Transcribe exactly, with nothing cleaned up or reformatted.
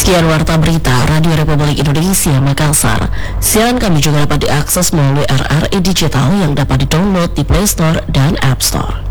Sekian warta berita Radio Republik Indonesia Makassar. Siaran kami juga dapat diakses melalui R R I Digital yang dapat di-download di Play Store dan App Store.